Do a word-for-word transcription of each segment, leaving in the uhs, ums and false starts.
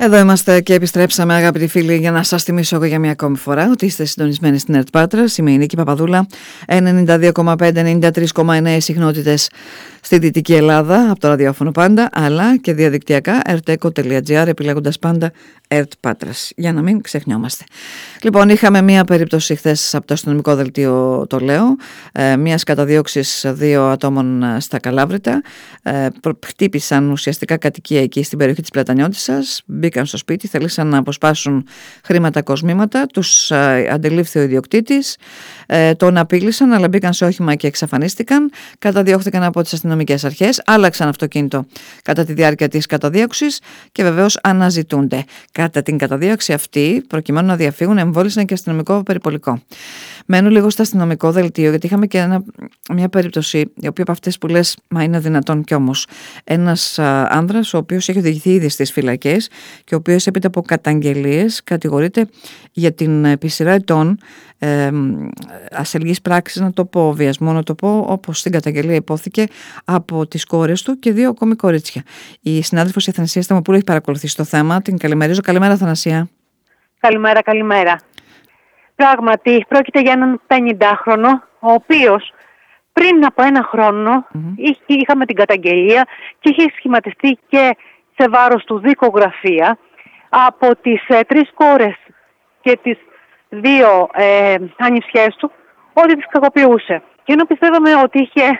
Εδώ είμαστε και επιστρέψαμε, αγαπητοί φίλοι, για να σας θυμίσω εγώ για μια ακόμη φορά ότι είστε συντονισμένοι στην ΕΡΤ Πάτρας. Είμαι η Νίκη Παπαδούλα, ενενήντα δύο κόμμα πέντε ενενήντα τρία κόμμα εννέα συχνότητες στη Δυτική Ελλάδα, από το ραδιόφωνο πάντα, αλλά και διαδικτυακά ερτέκο τελεία τζι άρ, επιλέγοντας πάντα ΕΡΤ Πάτρας, για να μην ξεχνιόμαστε. Λοιπόν, είχαμε μία περίπτωση χθες από το αστυνομικό δελτίο, το λέω, ε, μιας καταδίωξης δύο ατόμων στα Καλάβρητα. Ε, χτύπησαν ουσιαστικά κατοικία εκεί στην περιοχή της Πλατανιώτισσας, μπήκαν στο σπίτι, θέλησαν να αποσπάσουν χρήματα κοσμήματα, τους ε, αντελήφθη ο ιδιοκτήτης, ε, τον απείλησαν, αλλά μπήκαν σε όχημα και εξαφανίστηκαν, καταδιώχθηκαν από τις αστυνομικές αρχές, άλλαξαν αυτοκίνητο κατά τη διάρκεια της καταδίωξης και βεβαίως αναζητούνται. Κατά την καταδίωξη αυτή, προκειμένου να διαφύγουν, εμβόλυσαν και αστυνομικό περιπολικό. Μένω λίγο στο αστυνομικό δελτίο, γιατί είχαμε και ένα, μια περίπτωση, η οποία από αυτές που λες, μα είναι δυνατόν κι όμως. Ένας α, άνδρας, ο οποίος έχει οδηγηθεί ήδη στις φυλακές και ο οποίος έπειτα από καταγγελίες κατηγορείται για την επί σειρά ετών ε, ασελγής πράξης, να το πω, βιασμό, να το πω, όπως στην καταγγελία υπόθηκε, από τις κόρες του και δύο ακόμη κορίτσια. Η συνάδελφος η Αθανασία Σταμοπούλου έχει παρακολουθήσει το θέμα. Την καλημερίζω. Καλημέρα, Αθανασία. Καλημέρα, καλημέρα. Πράγματι, πρόκειται για έναν πενηντάχρονο, ο οποίος πριν από ένα χρόνο mm-hmm. είχε, είχαμε την καταγγελία και είχε σχηματιστεί και σε βάρος του δικογραφία από τις ε, τρεις κόρες και τις δύο ε, ανιψιές του, ότι τις κακοποιούσε. Και ενώ πιστεύαμε ότι είχε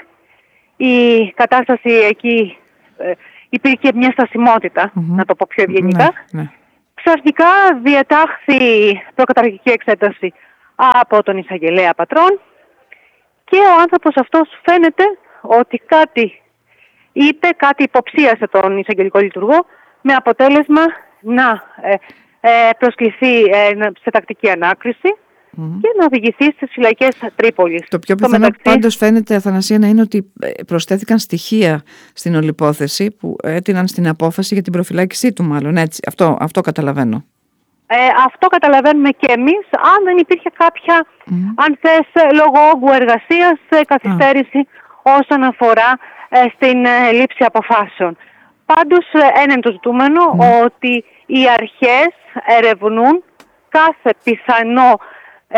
η κατάσταση εκεί, ε, υπήρχε μια στασιμότητα, mm-hmm. να το πω πιο ευγενικά, mm-hmm. ξαφνικά διατάχθη προκαταρκτική εξέταση από τον εισαγγελέα πατρών και ο άνθρωπος αυτός φαίνεται ότι κάτι είπε, κάτι υποψίασε τον εισαγγελικό λειτουργό, με αποτέλεσμα να ε, ε, προσκληθεί ε, σε τακτική ανάκριση mm. και να οδηγηθεί στις φυλακές Τρίπολης. Το πιο πιθανό μεταξύ... πάντως φαίνεται, Αθανασία, να είναι ότι προσθέθηκαν στοιχεία στην όλη υπόθεση που έτειναν στην απόφαση για την προφυλάκησή του, μάλλον. Έτσι, αυτό, αυτό καταλαβαίνω. Ε, αυτό καταλαβαίνουμε και εμείς, αν δεν υπήρχε κάποια, mm. αν θες, λόγω όγκου εργασίας, καθυστέρηση ah. όσον αφορά ε, στην ε, λήψη αποφάσεων. Πάντως, ε, ένα είναι το ζητούμενο mm. ότι οι αρχές ερευνούν κάθε πιθανό ε,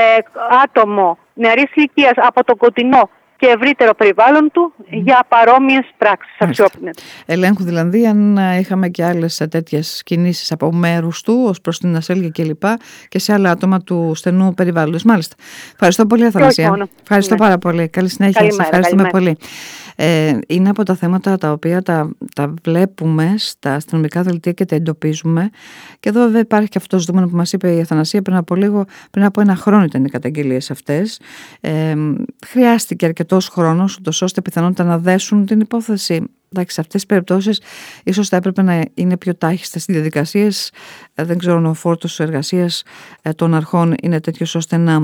άτομο νεαρής ηλικίας από το κοντινό και ευρύτερο περιβάλλον του mm. για παρόμοιες πράξεις αξιόπινες. Ελέγχου δηλαδή αν είχαμε και άλλες τέτοιες κινήσεις από μέρους του ως προς την ασέλγεια κλπ. Και σε άλλα άτομα του στενού περιβάλλοντος. Μάλιστα. Ευχαριστώ πολύ, Αθανασία. Ευχαριστώ ναι. πάρα πολύ. Καλή συνέχεια. Καλημέρα, σας ευχαριστούμε καλημέρα. πολύ. Ε, είναι από τα θέματα τα οποία τα, τα βλέπουμε στα αστυνομικά δελτία και τα εντοπίζουμε. Και εδώ βέβαια υπάρχει και αυτό το ζήτημα που μας είπε η Αθανασία πριν από λίγο, πριν από ένα χρόνο ήταν οι καταγγελίες αυτές. Ε, χρειάστηκε αρκετός χρόνος, ούτως ώστε πιθανότητα να δέσουν την υπόθεση. Εντάξει, σε αυτές τις περιπτώσεις ίσως θα έπρεπε να είναι πιο τάχιστες οι διαδικασίες. Ε, δεν ξέρω αν ο φόρτος εργασίας ε, των αρχών είναι τέτοιος ώστε να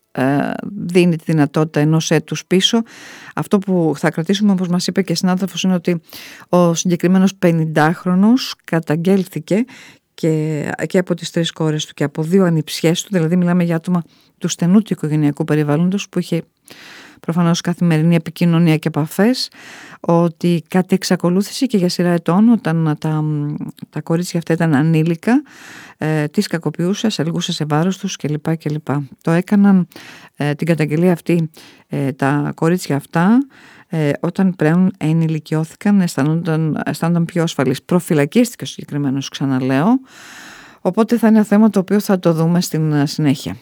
ε, δίνει τη δυνατότητα ενός έτους πίσω. Αυτό που θα κρατήσουμε, όπως μας είπε και συνάδελφος, είναι ότι ο συγκεκριμένος πενηντάχρονος καταγγέλθηκε και, και από τις τρεις κόρες του και από δύο ανιψιές του, δηλαδή μιλάμε για άτομα του στενού του οικογενειακού περιβάλλοντος που είχε προφανώς καθημερινή επικοινωνία και επαφές, ότι κάτι εξακολούθησε και για σειρά ετών όταν τα, τα κορίτσια αυτά ήταν ανήλικα, ε, τις κακοποιούσε, ασελγούσε σε βάρος τους κλπ. κλπ. Το έκαναν ε, την καταγγελία αυτή ε, τα κορίτσια αυτά ε, όταν πλέον ενηλικιώθηκαν, αισθάνονταν, αισθάνονταν πιο ασφαλείς. Προφυλακίστηκε ο συγκεκριμένος, ξαναλέω, οπότε θα είναι ένα θέμα το οποίο θα το δούμε στην συνέχεια.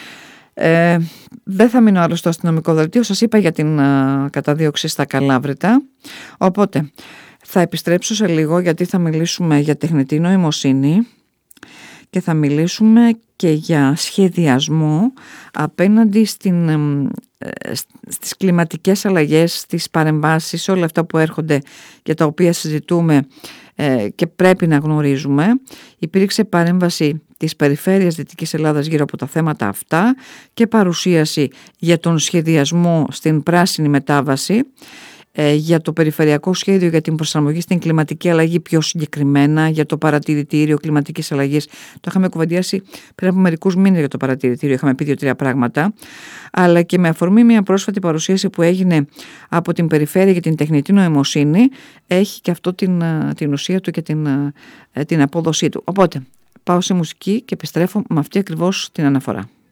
Ε, δεν θα μείνω άλλο στο αστυνομικό δελτίο. Σας είπα για την α, καταδίωξη στα Καλάβρητα. Οπότε θα επιστρέψω σε λίγο, γιατί θα μιλήσουμε για τεχνητή νοημοσύνη και θα μιλήσουμε και για σχεδιασμό απέναντι στην, ε, στις κλιματικές αλλαγές, στις παρεμβάσεις, όλα αυτά που έρχονται και τα οποία συζητούμε ε, και πρέπει να γνωρίζουμε. Υπήρξε παρέμβαση της περιφέρειας Δυτικής Ελλάδας γύρω από τα θέματα αυτά και παρουσίαση για τον σχεδιασμό στην πράσινη μετάβαση. ε, για το περιφερειακό σχέδιο για την προσαρμογή στην κλιματική αλλαγή πιο συγκεκριμένα, για το παρατηρητήριο κλιματικής αλλαγής. Το είχαμε κουβεντιάσει πριν από μερικούς μήνες για το παρατηρητήριο, είχαμε πει δύο-τρία πράγματα, αλλά και με αφορμή μια πρόσφατη παρουσίαση που έγινε από την Περιφέρεια για την Τεχνητή Νοημοσύνη, έχει και αυτό την, την ουσία του και την, την απόδοσή του. Οπότε πάω σε μουσική και επιστρέφω με αυτή ακριβώς την αναφορά.